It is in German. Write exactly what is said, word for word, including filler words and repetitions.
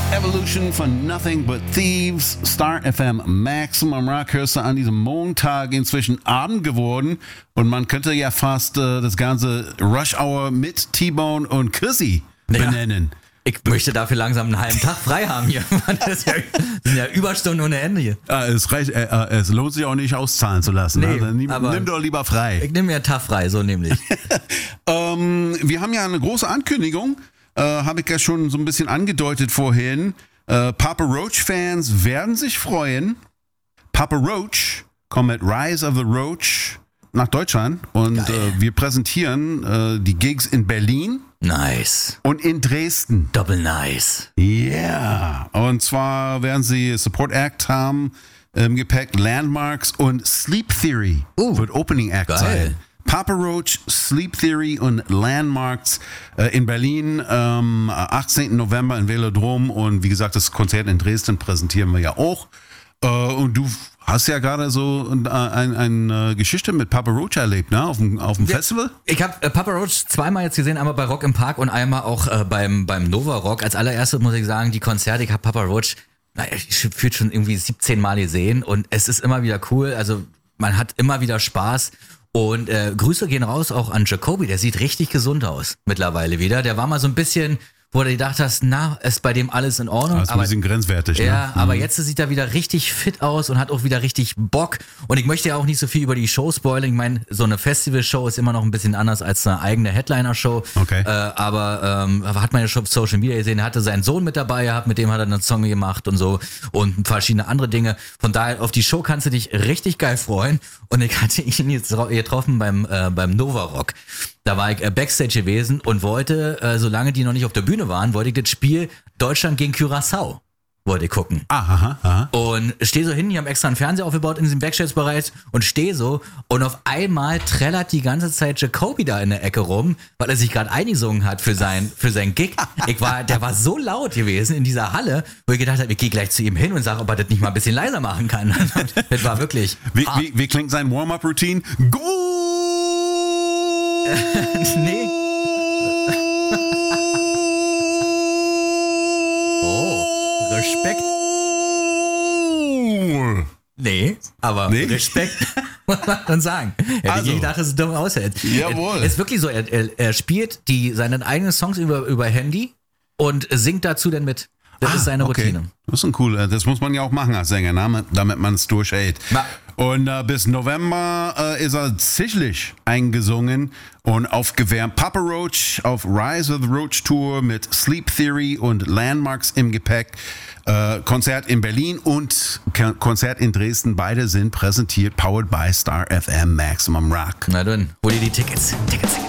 Evolution von Nothing But Thieves, Star F M Maximum Rock hörst du an diesem Montag inzwischen Abend geworden und man könnte ja fast äh, das ganze Rush Hour mit T-Bone und Chrissy benennen. Ja. Ich möchte dafür langsam einen halben Tag frei haben hier. Das, ist ja, das sind ja Überstunden ohne Ende hier. Ah, es, reicht, äh, äh, es lohnt sich auch nicht auszahlen zu lassen. Nee, also, nimm, aber nimm doch lieber frei. Ich nehme mir einen Tag frei, so nämlich. ähm, wir haben ja eine große Ankündigung. Äh, Habe ich ja schon so ein bisschen angedeutet vorhin. Äh, Papa Roach-Fans werden sich freuen. Papa Roach kommt mit Rise of the Roach nach Deutschland und äh, wir präsentieren äh, die Gigs in Berlin. Nice. Und in Dresden. Double nice. Ja. Yeah. Und zwar werden sie Support Act haben im Gepäck, Landmarks und Sleep Theory uh, wird Opening Act geil. sein. Papa Roach, Sleep Theory und Landmarks äh, in Berlin am ähm, achtzehnten November in Velodrom und wie gesagt, das Konzert in Dresden präsentieren wir ja auch. Äh, und du hast ja gerade so eine ein, ein, ein Geschichte mit Papa Roach erlebt, ne? Auf dem, auf dem ja, Festival? Ich habe äh, Papa Roach zweimal jetzt gesehen, einmal bei Rock im Park und einmal auch äh, beim, beim Nova Rock. Als allererstes muss ich sagen, die Konzerte, ich habe Papa Roach, naja, ich fühlt schon irgendwie siebzehn Mal gesehen und es ist immer wieder cool. Also man hat immer wieder Spaß. Und äh, Grüße gehen raus auch an Jacoby, der sieht richtig gesund aus mittlerweile wieder. Der war mal so ein bisschen, wo du gedacht hast, na, ist bei dem alles in Ordnung. Das ist ein aber, bisschen grenzwertig. Ja, ne? aber mhm. jetzt sieht er wieder richtig fit aus und hat auch wieder richtig Bock. Und ich möchte ja auch nicht so viel über die Show spoilern. Ich meine, so eine Festival-Show ist immer noch ein bisschen anders als eine eigene Headliner-Show. Okay. Äh, aber ähm, hat man ja schon auf Social Media gesehen, er hatte seinen Sohn mit dabei gehabt, mit dem hat er einen Song gemacht und so und verschiedene andere Dinge. Von daher, auf die Show kannst du dich richtig geil freuen. Und ich hatte ihn jetzt getroffen beim, äh, beim Nova Rock. Da war ich äh, Backstage gewesen und wollte, äh, solange die noch nicht auf der Bühne waren, wollte ich das Spiel Deutschland gegen Curaçao wollte ich gucken. Aha, aha. Und stehe so hin, die haben extra einen Fernseher aufgebaut in diesem Backstage-Bereich und stehe so und auf einmal trällert die ganze Zeit Jacoby da in der Ecke rum, weil er sich gerade eingesungen hat für sein, für sein Gig. Ich war, der war so laut gewesen in dieser Halle, wo ich gedacht habe, ich gehe gleich zu ihm hin und sage, ob er das nicht mal ein bisschen leiser machen kann. Das war wirklich... Wie, wie, wie klingt sein Warm-Up-Routine? Go! Nee. Oh, Respekt. Nee, aber nee? Respekt muss man dann sagen. Hätte also, ich gedacht, dass es dumm aushält. Jawohl. Es ist wirklich so, er, er, er spielt die, seine eigenen Songs über, über Handy und singt dazu dann mit. Das ah, ist seine okay. Routine. Das ist ein cool, das muss man ja auch machen als Sänger, ne? Damit man es durchhält. Na. Und äh, bis November äh, ist er sicherlich eingesungen und aufgewärmt. Papa Roach auf Rise of the Roach Tour mit Sleep Theory und Landmarks im Gepäck. Äh, Konzert in Berlin und K- Konzert in Dresden. Beide sind präsentiert, powered by Star F M Maximum Rock. Na dann, hol dir die Tickets. Tickets.